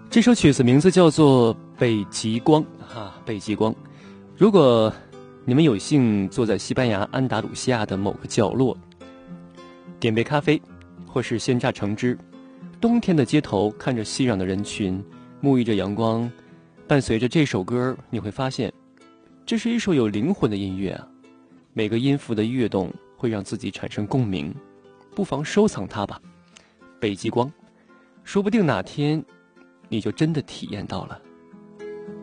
这首曲子名字叫做《北极光》北极光。如果你们有幸坐在西班牙安达鲁西亚的某个角落，点杯咖啡，或是鲜榨橙汁，冬天的街头看着熙攘的人群，沐浴着阳光，伴随着这首歌，你会发现，这是一首有灵魂的音乐啊！每个音符的跃动会让自己产生共鸣，不妨收藏它吧。北极光，说不定哪天你就真的体验到了。